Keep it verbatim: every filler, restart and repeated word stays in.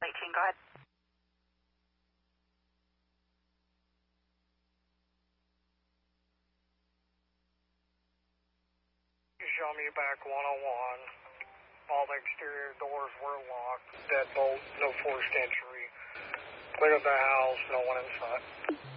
eighteen, go ahead. You show me back one oh one. All the exterior doors were locked. Deadbolt, no forced entry. Clear the house, no one inside.